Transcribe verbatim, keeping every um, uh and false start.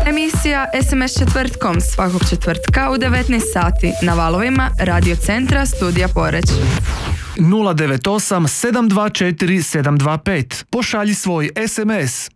Emisija es em es četvrtkom svakog četvrtka u devetnaest sati na valovima Radio Centra Studija Poreč. nula devet osam sedam dva četiri sedam dva pet. Pošalji svoj es em es.